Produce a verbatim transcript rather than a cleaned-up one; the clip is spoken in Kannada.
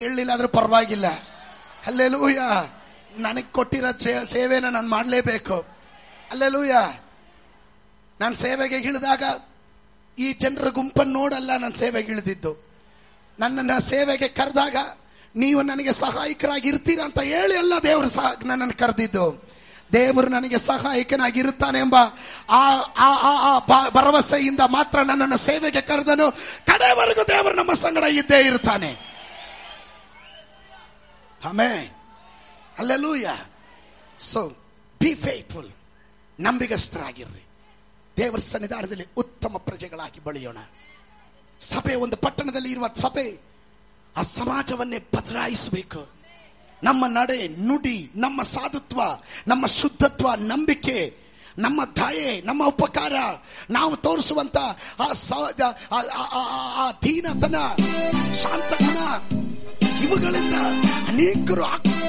ಹೇಳಿಲ್ಲ ಆದ್ರೂ ಪರವಾಗಿಲ್ಲ. ಹಲ್ಲೆಲೂಯ. ನನಗೆ ಕೊಟ್ಟಿರೋ ಸೇವೆನ ನಾನು ಮಾಡಲೇಬೇಕು. ಹಲ್ಲೆಲೂಯ. ನಾನು ಸೇವೆಗೆ ಇಳಿದಾಗ ಈ ಜನರ ಗುಂಪನ್ನು ನೋಡಲ್ಲ ನಾನು ಸೇವೆಗೆ ಇಳಿದಿದ್ದು. ನನ್ನನ್ನು ಸೇವೆಗೆ ಕರೆದಾಗ ನೀವು ನನಗೆ ಸಹಾಯಕರಾಗಿ ಇರ್ತೀರಾ ಅಂತ ಹೇಳಿ ಅಲ್ಲ ದೇವರು ಸಹ ನನ್ನನ್ನು ಕರೆದಿದ್ದು. ದೇವರು ನನಗೆ ಸಹಾಯಕನಾಗಿರುತ್ತಾನೆ ಎಂಬ ಆ ಭರವಸೆಯಿಂದ ಮಾತ್ರ ನನ್ನನ್ನು ಸೇವೆಗೆ ಕರೆದನು. ಕಡೆವರೆಗೂ ದೇವರು ನಮ್ಮ ಸಂಗಡ ಇದ್ದೇ ಇರ್ತಾನೆ. Amen. Hallelujah. So B faithful. ನಂಬಿಗಸ್ತರಾಗಿರ್ರಿ. ದೇವರ ಸನ್ನಿಧಾನದಲ್ಲಿ ಉತ್ತಮ ಪ್ರಜೆಗಳಾಗಿ ಬೆಳೆಯೋಣ. ಸಭೆ, ಒಂದು ಪಟ್ಟಣದಲ್ಲಿ ಇರುವ ಸಭೆ ಆ ಸಮಾಜವನ್ನೇ ಬದಲಾಯಿಸಬೇಕು. ನಮ್ಮ ನಡೆ, ನುಡಿ, ನಮ್ಮ ಸಾಧುತ್ವ, ನಮ್ಮ ಶುದ್ಧತ್ವ, ನಂಬಿಕೆ, ನಮ್ಮ ದಯೆ, ನಮ್ಮ ಉಪಕಾರ, ನಾವು ತೋರಿಸುವಂತ ಆ ದೀನತನ, ಶಾಂತ ಗುಣ, ಇವುಗಳಿಂದ ಅನೇಕರು